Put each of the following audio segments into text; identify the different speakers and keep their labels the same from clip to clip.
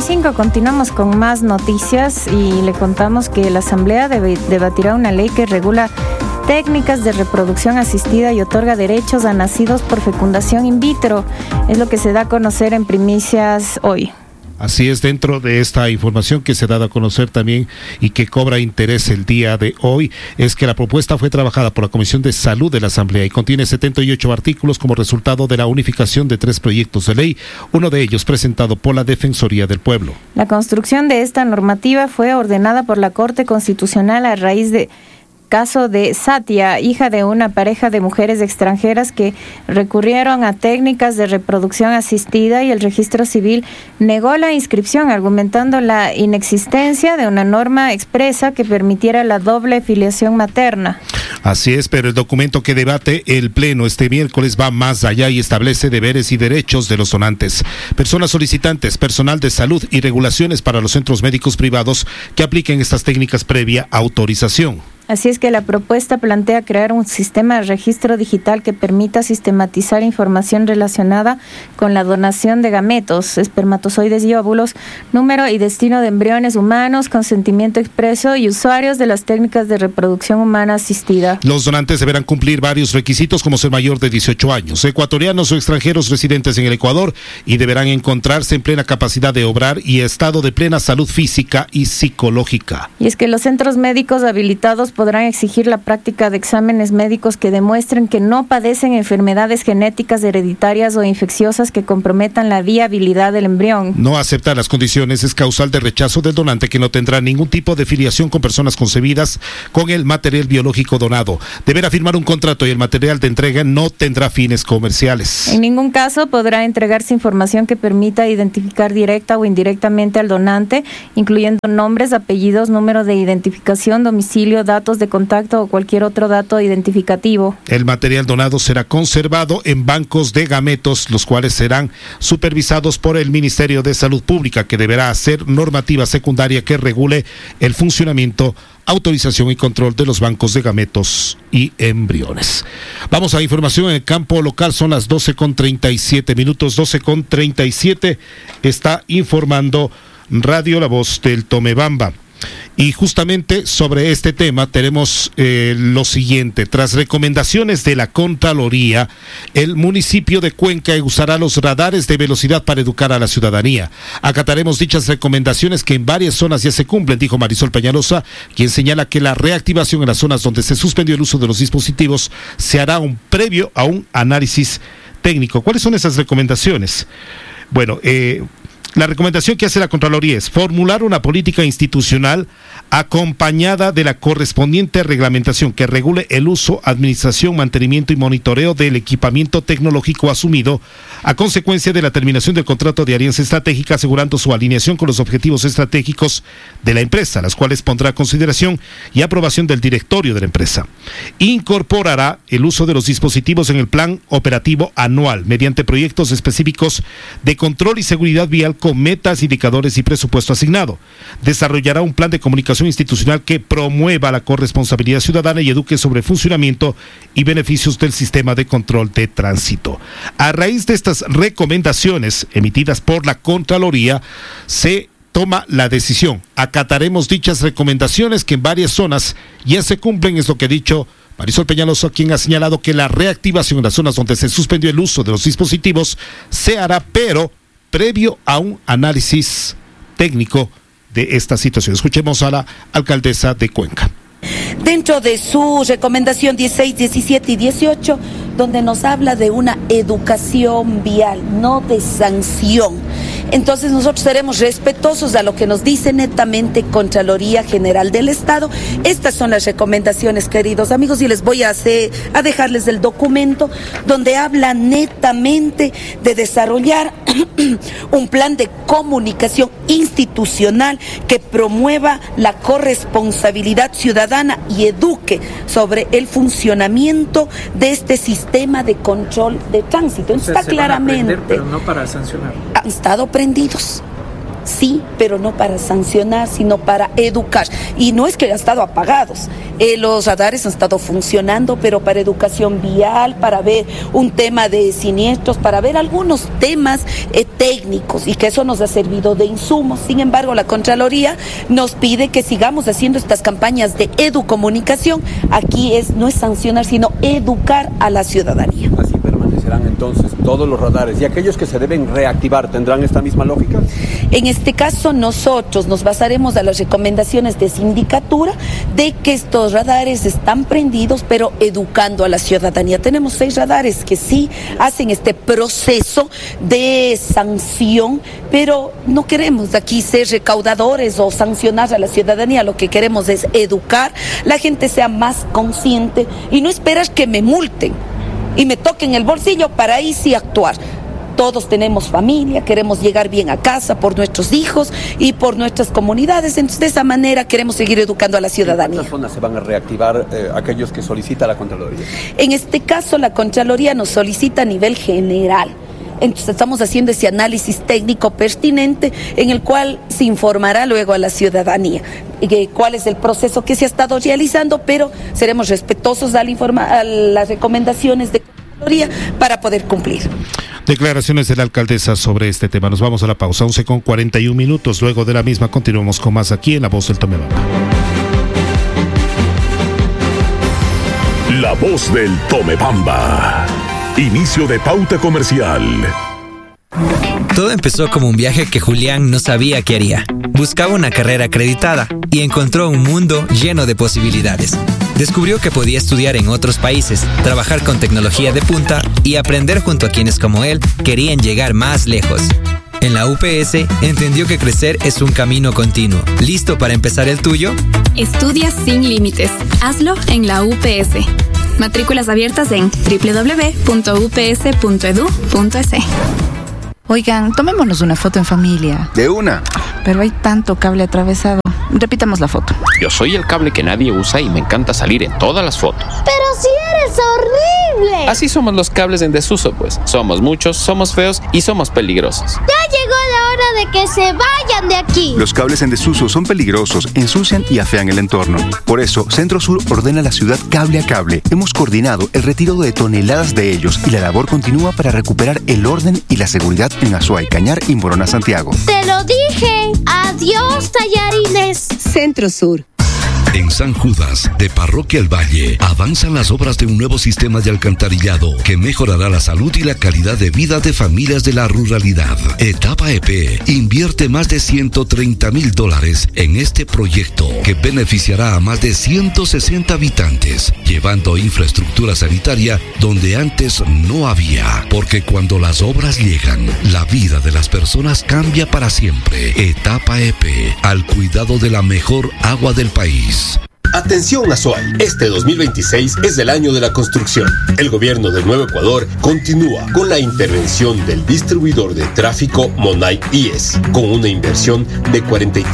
Speaker 1: 7:25 continuamos con más noticias y le contamos que la Asamblea debatirá una ley que regula técnicas de reproducción asistida y otorga derechos a nacidos por fecundación in vitro. Es lo que se da a conocer en primicias hoy.
Speaker 2: Así es, dentro de esta información que se da a conocer también y que cobra interés el día de hoy, es que la propuesta fue trabajada por la Comisión de Salud de la Asamblea y contiene 78 artículos como resultado de la unificación de 3 proyectos de ley, uno de ellos presentado por la Defensoría del Pueblo.
Speaker 1: La construcción de esta normativa fue ordenada por la Corte Constitucional a raíz de caso de Satia, hija de una pareja de mujeres extranjeras que recurrieron a técnicas de reproducción asistida y el registro civil negó la inscripción, argumentando la inexistencia de una norma expresa que permitiera la doble filiación materna.
Speaker 2: Así es, pero el documento que debate el Pleno este miércoles va más allá y establece deberes y derechos de los donantes, personas solicitantes, personal de salud y regulaciones para los centros médicos privados que apliquen estas técnicas previa autorización.
Speaker 1: Así es que la propuesta plantea crear un sistema de registro digital que permita sistematizar información relacionada con la donación de gametos, espermatozoides y óvulos, número y destino de embriones humanos, consentimiento expreso y usuarios de las técnicas de reproducción humana asistida.
Speaker 2: Los donantes deberán cumplir varios requisitos como ser mayor de 18 años, ecuatorianos o extranjeros residentes en el Ecuador y deberán encontrarse en plena capacidad de obrar y estado de plena salud física y psicológica.
Speaker 1: Y es que los centros médicos habilitados podrán exigir la práctica de exámenes médicos que demuestren que no padecen enfermedades genéticas hereditarias o infecciosas que comprometan la viabilidad del embrión.
Speaker 2: No aceptar las condiciones es causal de rechazo del donante, que no tendrá ningún tipo de filiación con personas concebidas con el material biológico donado. Deberá firmar un contrato y el material de entrega no tendrá fines comerciales.
Speaker 1: En ningún caso podrá entregarse información que permita identificar directa o indirectamente al donante, incluyendo nombres, apellidos, número de identificación, domicilio, datos de contacto o cualquier otro dato identificativo.
Speaker 2: El material donado será conservado en bancos de gametos, los cuales serán supervisados por el Ministerio de Salud Pública, que deberá hacer normativa secundaria que regule el funcionamiento, autorización y control de los bancos de gametos y embriones. Vamos a información en el campo local, son las 12:37 minutos, 12:37, está informando Radio La Voz del Tomebamba. Y justamente sobre este tema tenemos lo siguiente. Tras recomendaciones de la Contraloría, el municipio de Cuenca usará los radares de velocidad para educar a la ciudadanía. Acataremos dichas recomendaciones que en varias zonas ya se cumplen, dijo Marisol Peñalosa, quien señala que la reactivación en las zonas donde se suspendió el uso de los dispositivos se hará previo a un análisis técnico. ¿Cuáles son esas recomendaciones? Bueno, la recomendación que hace la Contraloría es formular una política institucional acompañada de la correspondiente reglamentación que regule el uso, administración, mantenimiento y monitoreo del equipamiento tecnológico asumido a consecuencia de la terminación del contrato de alianza estratégica, asegurando su alineación con los objetivos estratégicos de la empresa, las cuales pondrá a consideración y aprobación del directorio de la empresa. Incorporará el uso de los dispositivos en el plan operativo anual mediante proyectos específicos de control y seguridad vial con metas, indicadores y presupuesto asignado. Desarrollará un plan de comunicación institucional que promueva la corresponsabilidad ciudadana y eduque sobre funcionamiento y beneficios del sistema de control de tránsito. A raíz de estas recomendaciones emitidas por la Contraloría, se toma la decisión. Acataremos dichas recomendaciones que en varias zonas ya se cumplen, es lo que ha dicho Marisol Peñalosa, quien ha señalado que la reactivación en las zonas donde se suspendió el uso de los dispositivos se hará, pero previo a un análisis técnico de esta situación. Escuchemos a la alcaldesa de Cuenca.
Speaker 3: Dentro de su recomendación 16, 17 y 18, donde nos habla de una educación vial, no de sanción. Entonces nosotros seremos respetuosos a lo que nos dice netamente Contraloría General del Estado. Estas son las recomendaciones, queridos amigos, y les voy a dejarles el documento donde habla netamente de desarrollar un plan de comunicación institucional que promueva la corresponsabilidad ciudadana y eduque sobre el funcionamiento de este sistema de control de tránsito.
Speaker 4: O sea,
Speaker 3: está claramente,
Speaker 4: aprender, pero no para sancionar.
Speaker 3: Han estado prendidos. sí, pero no para sancionar, sino para educar. Y no es que han estado apagados, los radares han estado funcionando, pero para educación vial, para ver un tema de siniestros, para ver algunos temas técnicos, y que eso nos ha servido de insumo. Sin embargo, la Contraloría nos pide que sigamos haciendo estas campañas de educomunicación. Aquí no es sancionar, sino educar a la ciudadanía.
Speaker 4: Así permanecerán entonces todos los radares, y aquellos que se deben reactivar tendrán esta misma lógica.
Speaker 3: En este caso, nosotros nos basaremos a las recomendaciones de sindicatura de que estos radares están prendidos, pero educando a la ciudadanía. Tenemos 6 radares que sí hacen este proceso de sanción, pero no queremos aquí ser recaudadores o sancionar a la ciudadanía. Lo que queremos es educar, la gente sea más consciente y no esperar que me multen y me toquen el bolsillo para ahí sí actuar. Todos tenemos familia, queremos llegar bien a casa por nuestros hijos y por nuestras comunidades. Entonces, de esa manera queremos seguir educando a la ciudadanía.
Speaker 4: ¿En qué zonas se van a reactivar aquellos que solicita la Contraloría?
Speaker 3: En este caso, la Contraloría nos solicita a nivel general. Entonces estamos haciendo ese análisis técnico pertinente en el cual se informará luego a la ciudadanía cuál es el proceso que se ha estado realizando, pero seremos respetuosos a las recomendaciones de la Contraloría para poder cumplir.
Speaker 2: Declaraciones de la alcaldesa sobre este tema. Nos vamos a la pausa, 11:41. Luego de la misma continuamos con más aquí en La Voz del Tomebamba.
Speaker 5: La Voz del Tomebamba. Inicio de pauta comercial.
Speaker 6: Todo empezó como un viaje que Julián no sabía qué haría. Buscaba una carrera acreditada y encontró un mundo lleno de posibilidades. Descubrió que podía estudiar en otros países, trabajar con tecnología de punta y aprender junto a quienes como él querían llegar más lejos. En la UPS entendió que crecer es un camino continuo. ¿Listo para empezar el tuyo?
Speaker 7: Estudia sin límites. Hazlo en la UPS. Matrículas abiertas en www.ups.edu.es.
Speaker 8: Oigan, tomémonos una foto en familia.
Speaker 9: De una.
Speaker 8: Pero hay tanto cable atravesado. Repitamos la foto.
Speaker 10: Yo soy el cable que nadie usa y me encanta salir en todas las fotos.
Speaker 11: ¡Pero si eres horrible!
Speaker 10: Así somos los cables en desuso, pues. Somos muchos, somos feos y somos peligrosos.
Speaker 11: ¡Ya llegó la hora de que se vayan de aquí!
Speaker 9: Los cables en desuso son peligrosos, ensucian y afean el entorno. Por eso, Centro Sur ordena a la ciudad cable a cable. Hemos coordinado el retiro de toneladas de ellos y la labor continúa para recuperar el orden y la seguridad en Azuay, Cañar y Morona, Santiago.
Speaker 11: ¡Te lo dije! ¡Adiós, tallarines!
Speaker 12: Centro Sur.
Speaker 13: En San Judas, de Parroquia El Valle, avanzan las obras de un nuevo sistema de alcantarillado que mejorará la salud y la calidad de vida de familias de la ruralidad. Etapa EP invierte más de $130,000 en este proyecto que beneficiará a más de 160 habitantes, llevando infraestructura sanitaria donde antes no había. Porque cuando las obras llegan, la vida de las personas cambia para siempre. Etapa EP, al cuidado de la mejor agua del país.
Speaker 14: Atención Azuay, este 2026 es el año de la construcción. El gobierno del Nuevo Ecuador continúa con la intervención del distribuidor de tráfico Monay IES, con una inversión de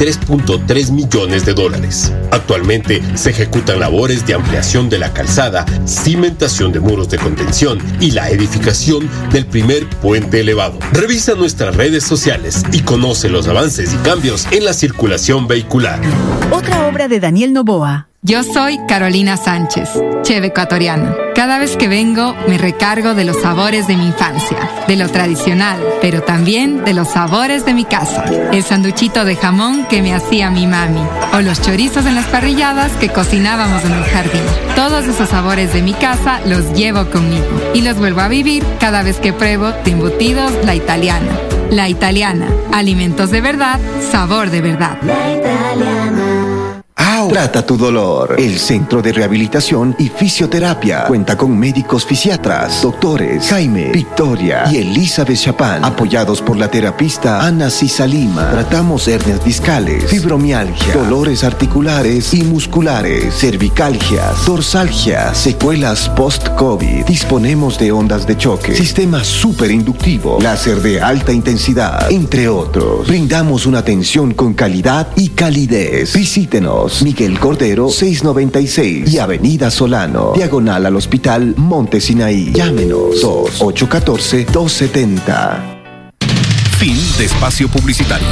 Speaker 14: $43.3 millones. Actualmente se ejecutan labores de ampliación de la calzada, cimentación de muros de contención y la edificación del primer puente elevado. Revisa nuestras redes sociales y conoce los avances y cambios en la circulación vehicular.
Speaker 12: Otra obra de Daniel Noboa.
Speaker 15: Yo soy Carolina Sánchez, chef ecuatoriana. Cada vez que vengo me recargo de los sabores de mi infancia, de lo tradicional, pero también de los sabores de mi casa. El sanduchito de jamón que me hacía mi mami, o los chorizos en las parrilladas que cocinábamos en el jardín. Todos esos sabores de mi casa los llevo conmigo y los vuelvo a vivir cada vez que pruebo de embutidos La Italiana. La Italiana, alimentos de verdad, sabor de verdad.
Speaker 16: La Italiana.
Speaker 17: Trata tu dolor. El Centro de Rehabilitación y Fisioterapia cuenta con médicos fisiatras, doctores Jaime, Victoria y Elizabeth Chapán, apoyados por la terapista Ana Cisalima. Tratamos hernias discales, fibromialgia, dolores articulares y musculares, cervicalgias, dorsalgias, secuelas post-COVID. Disponemos de ondas de choque, sistema superinductivo, láser de alta intensidad, entre otros. Brindamos una atención con calidad y calidez. Visítenos, Miguel Cordero 696 y Avenida Solano, diagonal al Hospital Monte Sinaí. Llámenos 2814-270.
Speaker 5: Fin de espacio publicitario.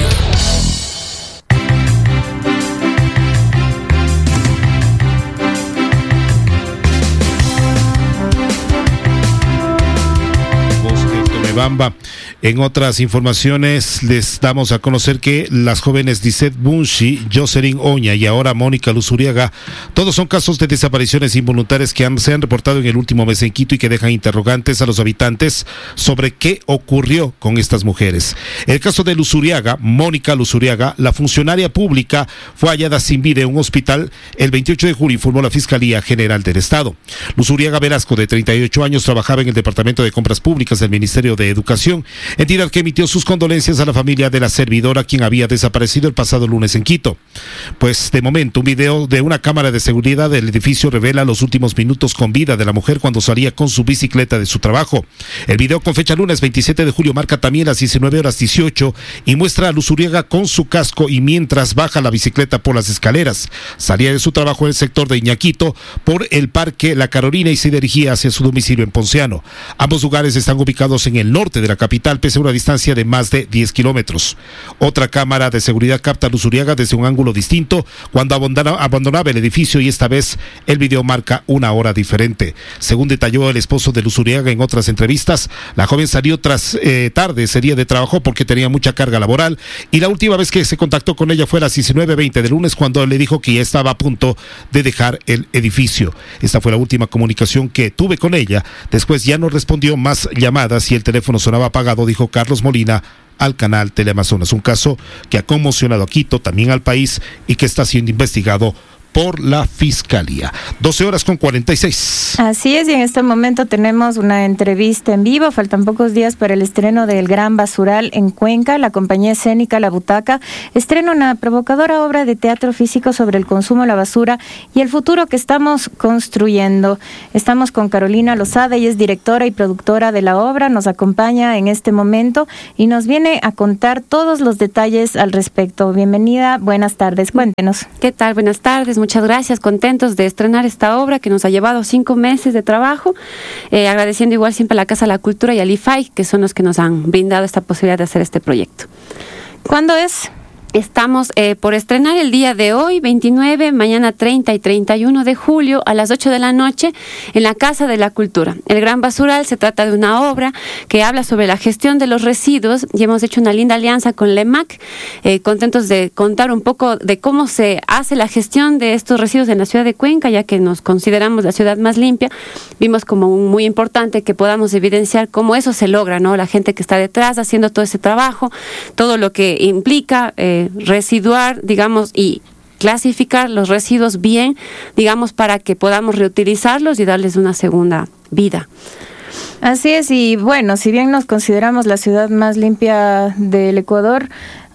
Speaker 2: Bamba. En otras informaciones les damos a conocer que las jóvenes Lisette Bunchi, Jocelyn Oña y ahora Mónica Luzuriaga, todos son casos de desapariciones involuntarias que se han reportado en el último mes en Quito y que dejan interrogantes a los habitantes sobre qué ocurrió con estas mujeres. El caso de Luzuriaga, Mónica Luzuriaga, la funcionaria pública, fue hallada sin vida en un hospital el 28 de julio, informó la Fiscalía General del Estado. Luzuriaga Velasco, de 38 años, trabajaba en el Departamento de Compras Públicas del Ministerio de Educación, entidad que emitió sus condolencias a la familia de la servidora, quien había desaparecido el pasado lunes en Quito. Pues de momento, un video de una cámara de seguridad del edificio revela los últimos minutos con vida de la mujer cuando salía con su bicicleta de su trabajo. El video, con fecha lunes 27 de julio, marca también las 19:18 y muestra a Luzuriaga con su casco y mientras baja la bicicleta por las escaleras. Salía de su trabajo en el sector de Iñaquito por el Parque La Carolina y se dirigía hacia su domicilio en Ponciano. Ambos lugares están ubicados en el norte de la capital, pese a una distancia de más de 10 kilómetros. Otra cámara de seguridad capta a Luzuriaga desde un ángulo distinto cuando abandonaba el edificio y esta vez el video marca una hora diferente. Según detalló el esposo de Luzuriaga en otras entrevistas, la joven salió tras tarde ese día de trabajo porque tenía mucha carga laboral y la última vez que se contactó con ella fue a las 19:20 del lunes cuando le dijo que ya estaba a punto de dejar el edificio. Esta fue la última comunicación que tuve con ella. Después ya no respondió más llamadas y el teléfono sonaba apagado, dijo Carlos Molina al canal Teleamazonas. Un caso que ha conmocionado a Quito, también al país, y que está siendo investigado por la Fiscalía. 12:46.
Speaker 1: Así es, y en este momento tenemos una entrevista en vivo. Faltan pocos días para el estreno del Gran Basural en Cuenca. La compañía escénica La Butaca estrena una provocadora obra de teatro físico sobre el consumo de la basura y el futuro que estamos construyendo. Estamos con Carolina Lozada, ella es directora y productora de la obra. Nos acompaña en este momento y nos viene a contar todos los detalles al respecto. Bienvenida, buenas tardes, cuéntenos.
Speaker 16: ¿Qué tal? Buenas tardes. Muchas gracias, contentos de estrenar esta obra que nos ha llevado 5 meses de trabajo, agradeciendo igual siempre a la Casa de la Cultura y al IFAI, que son los que nos han brindado esta posibilidad de hacer este proyecto.
Speaker 1: ¿Cuándo es?
Speaker 16: Estamos por estrenar el día de hoy, 29, mañana 30 y 31 de julio a las 8 de la noche en la Casa de la Cultura. El Gran Basural se trata de una obra que habla sobre la gestión de los residuos y hemos hecho una linda alianza con LEMAC, contentos de contar un poco de cómo se hace la gestión de estos residuos en la ciudad de Cuenca, ya que nos consideramos la ciudad más limpia. Vimos como muy importante que podamos evidenciar cómo eso se logra, ¿no? La gente que está detrás haciendo todo ese trabajo, todo lo que implica residuar, digamos, y clasificar los residuos bien, digamos, para que podamos reutilizarlos y darles una segunda vida.
Speaker 1: Así es, y bueno, si bien nos consideramos la ciudad más limpia del Ecuador,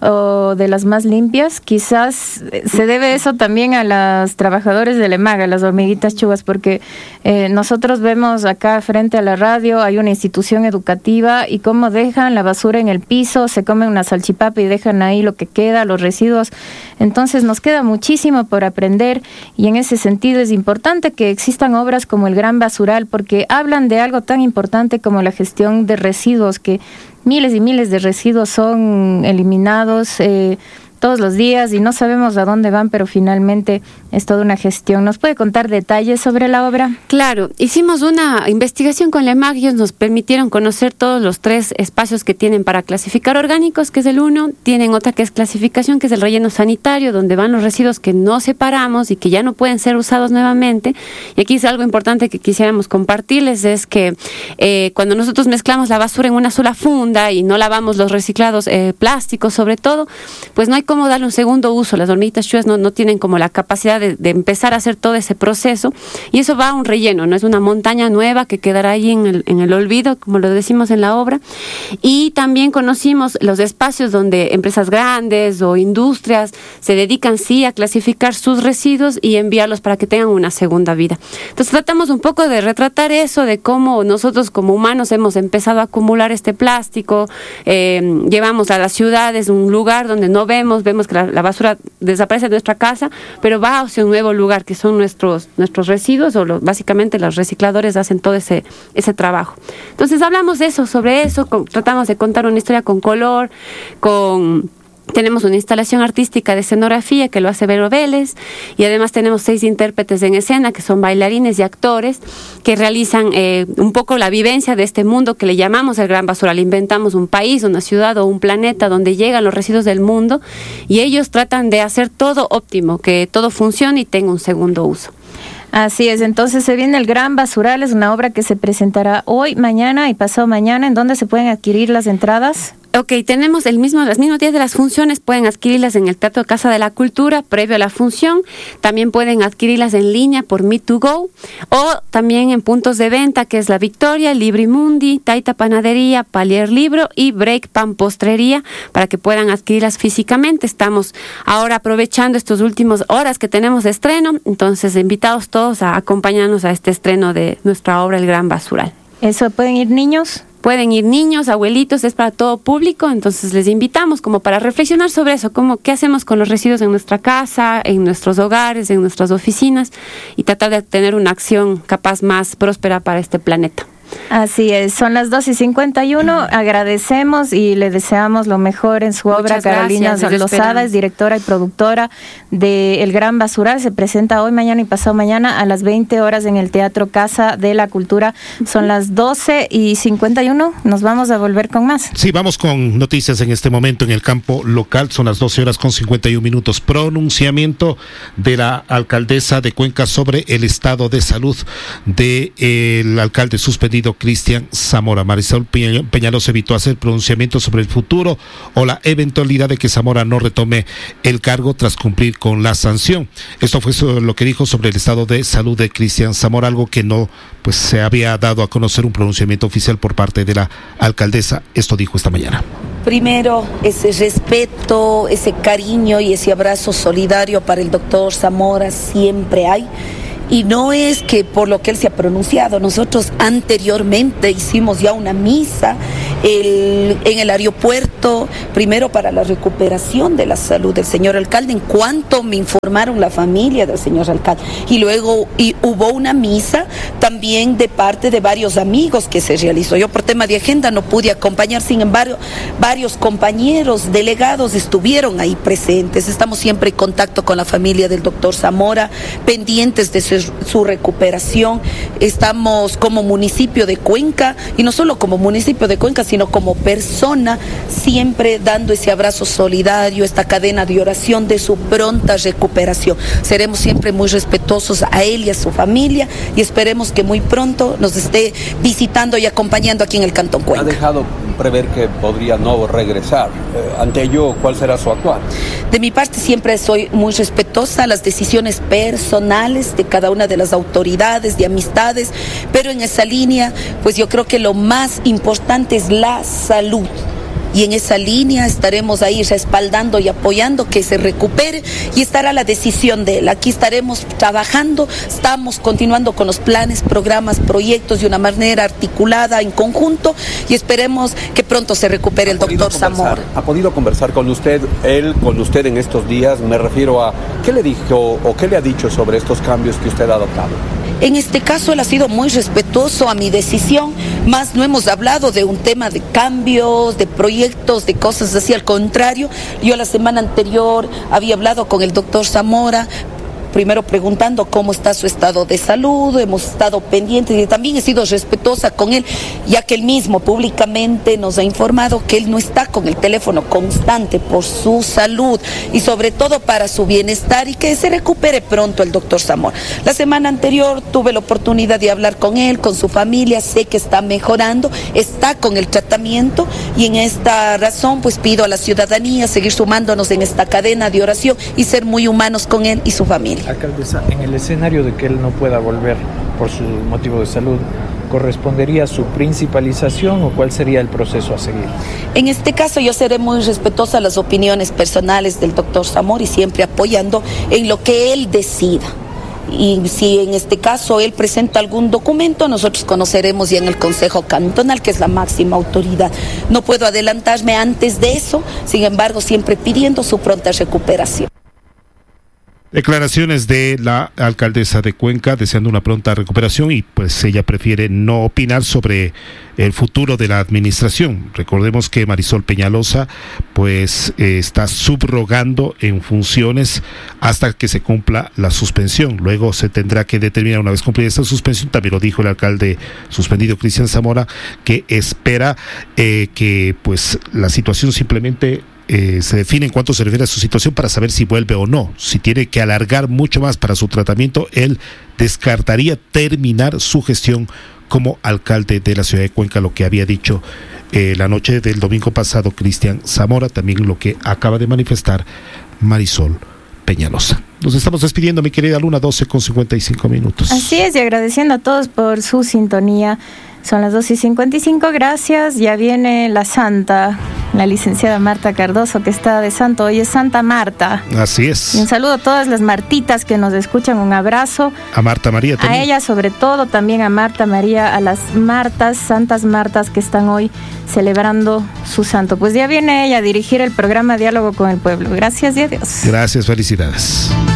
Speaker 1: o de las más limpias, quizás se debe eso también a las trabajadores de LEMAG, a las hormiguitas chugas, porque nosotros vemos acá frente a la radio, hay una institución educativa y cómo dejan la basura en el piso, se comen una salchipapa y dejan ahí lo que queda, los residuos. Entonces nos queda muchísimo por aprender y en ese sentido es importante que existan obras como el Gran Basural, porque hablan de algo tan importante como la gestión de residuos, que miles y miles de residuos son eliminados todos los días y no sabemos a dónde van, pero finalmente es toda una gestión. ¿Nos puede contar detalles sobre la obra?
Speaker 16: Claro, hicimos una investigación con LEMAG, ellos nos permitieron conocer todos los 3 espacios que tienen para clasificar orgánicos, que es el 1, tienen otra que es clasificación, que es el relleno sanitario, donde van los residuos que no separamos y que ya no pueden ser usados nuevamente. Y aquí es algo importante que quisiéramos compartirles, es que cuando nosotros mezclamos la basura en una sola funda y no lavamos los reciclados plásticos sobre todo, pues no hay cómo darle un segundo uso. Las hormiguitas chugas no tienen como la capacidad de empezar a hacer todo ese proceso y eso va a un relleno, no es una montaña nueva que quedará ahí en el olvido, como lo decimos en la obra. Y también conocimos los espacios donde empresas grandes o industrias se dedican sí a clasificar sus residuos y enviarlos para que tengan una segunda vida. Entonces tratamos un poco de retratar eso, de cómo nosotros como humanos hemos empezado a acumular este plástico, llevamos a las ciudades un lugar donde no vemos reciclamos, vemos que la basura desaparece de nuestra casa, pero va hacia un nuevo lugar, que son nuestros residuos, básicamente los recicladores hacen todo ese trabajo. Entonces hablamos de eso, sobre eso, tratamos de contar una historia con color, tenemos una instalación artística de escenografía que lo hace Vero Vélez, y además tenemos 6 intérpretes en escena que son bailarines y actores que realizan un poco la vivencia de este mundo que le llamamos el Gran Basural. Inventamos un país, una ciudad o un planeta donde llegan los residuos del mundo, y ellos tratan de hacer todo óptimo, que todo funcione y tenga un segundo uso.
Speaker 1: Así es, entonces se viene el Gran Basural, es una obra que se presentará hoy, mañana y pasado mañana. ¿En dónde se pueden adquirir las entradas?
Speaker 16: Ok, tenemos los mismos días de las funciones, pueden adquirirlas en el Teatro Casa de la Cultura previo a la función, también pueden adquirirlas en línea por Me2Go, o también en puntos de venta que es La Victoria, Librimundi, Taita Panadería, Palier Libro y Break Pan Postrería, para que puedan adquirirlas físicamente. Estamos ahora aprovechando estos últimos horas que tenemos de estreno, entonces invitados todos a acompañarnos a este estreno de nuestra obra El Gran Basural.
Speaker 1: ¿Eso pueden ir niños?
Speaker 16: Pueden ir niños, abuelitos, es para todo público, entonces les invitamos como para reflexionar sobre eso, como qué hacemos con los residuos en nuestra casa, en nuestros hogares, en nuestras oficinas, y tratar de tener una acción capaz más próspera para este planeta.
Speaker 1: Así es, son las 2:51, agradecemos y le deseamos lo mejor en su obra.
Speaker 16: Muchas
Speaker 1: Carolina Lozada es directora y productora de El Gran Basural, se presenta hoy, mañana y pasado mañana a las 20 horas en el Teatro Casa de la Cultura. Son las 12:51, nos vamos a volver con más.
Speaker 2: Sí, vamos con noticias en este momento en el campo local, son las 12:51. Pronunciamiento de la alcaldesa de Cuenca sobre el estado de salud del alcalde suspendido Cristian Zamora. Marisol Peñalosa evitó hacer pronunciamientos sobre el futuro o la eventualidad de que Zamora no retome el cargo tras cumplir con la sanción. Esto fue lo que dijo sobre el estado de salud de Cristian Zamora, algo que no se había dado a conocer un pronunciamiento oficial por parte de la alcaldesa. Esto dijo esta mañana.
Speaker 3: Primero, ese respeto, ese cariño y ese abrazo solidario para el doctor Zamora siempre hay. Y no es que por lo que él se ha pronunciado, nosotros anteriormente hicimos ya una misa en el aeropuerto, primero para la recuperación de la salud del señor alcalde, en cuanto me informaron la familia del señor alcalde. Y luego hubo una misa también de parte de varios amigos que se realizó. Yo por tema de agenda no pude acompañar, sin embargo, varios compañeros delegados estuvieron ahí presentes. Estamos siempre en contacto con la familia del doctor Zamora, pendientes de su recuperación. Estamos como municipio de Cuenca, y no solo como municipio de Cuenca, sino como persona, siempre dando ese abrazo solidario, esta cadena de oración de su pronta recuperación. Seremos siempre muy respetuosos a él y a su familia, y esperemos que muy pronto nos esté visitando y acompañando aquí en el Cantón Cuenca.
Speaker 4: Ha dejado prever que podría no regresar. Ante ello, ¿cuál será su actuar?
Speaker 3: De mi parte siempre soy muy respetuosa a las decisiones personales de cada una de las autoridades, de amistades, pero en esa línea, pues yo creo que lo más importante es la salud. Y en esa línea estaremos ahí respaldando y apoyando que se recupere, y estará la decisión de él. Aquí estaremos trabajando, estamos continuando con los planes, programas, proyectos de una manera articulada, en conjunto, y esperemos que pronto se recupere el doctor Zamora.
Speaker 4: ¿Ha podido conversar con usted, él con usted en estos días? Me refiero a, ¿qué le dijo o qué le ha dicho sobre estos cambios que usted ha adoptado?
Speaker 3: En este caso él ha sido muy respetuoso a mi decisión, más no hemos hablado de un tema de cambios, de proyectos, de cosas así. Al contrario, yo la semana anterior había hablado con el doctor Zamora, primero preguntando cómo está su estado de salud, hemos estado pendientes y también he sido respetuosa con él, ya que él mismo públicamente nos ha informado que él no está con el teléfono constante por su salud y sobre todo para su bienestar, y que se recupere pronto el doctor Zamora. La semana anterior tuve la oportunidad de hablar con él, con su familia, sé que está mejorando, está con el tratamiento, y en esta razón pues pido a la ciudadanía seguir sumándonos en esta cadena de oración y ser muy humanos con él y su familia.
Speaker 18: Alcaldesa, en el escenario de que él no pueda volver por su motivo de salud, ¿correspondería su principalización o cuál sería el proceso a seguir?
Speaker 3: En este caso yo seré muy respetuosa a las opiniones personales del doctor Zamora y siempre apoyando en lo que él decida. y si en este caso él presenta algún documento, nosotros conoceremos ya en el Consejo Cantonal, que es la máxima autoridad. No puedo adelantarme antes de eso, sin embargo, siempre pidiendo su pronta recuperación.
Speaker 2: Declaraciones de la alcaldesa de Cuenca deseando una pronta recuperación y pues ella prefiere no opinar sobre el futuro de la administración. Recordemos que Marisol Peñalosa pues está subrogando en funciones hasta que se cumpla la suspensión. Luego se tendrá que determinar una vez cumplida esta suspensión, también lo dijo el alcalde suspendido Cristian Zamora, que espera que pues la situación simplemente se define en cuanto se refiere a su situación para saber si vuelve o no. Si tiene que alargar mucho más para su tratamiento, él descartaría terminar su gestión como alcalde de la ciudad de Cuenca, lo que había dicho la noche del domingo pasado Cristian Zamora, también lo que acaba de manifestar Marisol Peñalosa. Nos estamos despidiendo, mi querida Luna, 12:55.
Speaker 1: Así es, y agradeciendo a todos por su sintonía. Son las 2:55, gracias. Ya viene la santa, la licenciada Marta Cardoso, que está de santo. Hoy es Santa Marta.
Speaker 2: Así es.
Speaker 1: Y un saludo a todas las Martitas que nos escuchan, un abrazo.
Speaker 2: A Marta María también.
Speaker 1: A ella sobre todo, también a Marta María, a las Martas, Santas Martas que están hoy celebrando su santo. Pues ya viene ella a dirigir el programa Diálogo con el Pueblo. Gracias y adiós.
Speaker 2: Gracias, felicidades.